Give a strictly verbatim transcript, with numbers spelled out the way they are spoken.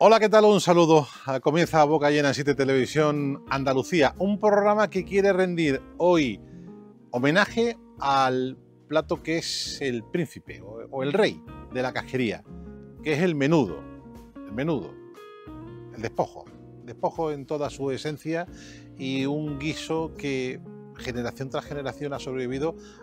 Hola, ¿qué tal? Un saludo. Comienza Boca Llena en siete Televisión Andalucía, un programa que quiere rendir hoy homenaje al plato que es el príncipe o el rey de la cajería, que es el menudo, el menudo, el despojo, despojo en toda su esencia y un guiso que generación tras generación ha sobrevivido